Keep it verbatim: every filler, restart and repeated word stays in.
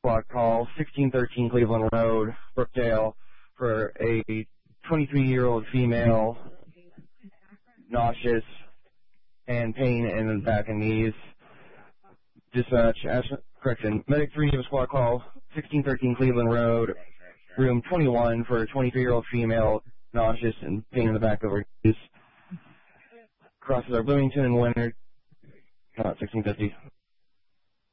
squad call, sixteen thirteen Cleveland Road, Brookdale, for a twenty-three-year-old female, nauseous, and pain in the back and knees. Dispatch, Ashland, correction, Medic three, give a squad call, sixteen thirteen Cleveland Road, room twenty-one, for a twenty-three-year-old female, nauseous, and pain in the back of her knees. Crosses are Bloomington and Leonard, uh, sixteen fifty.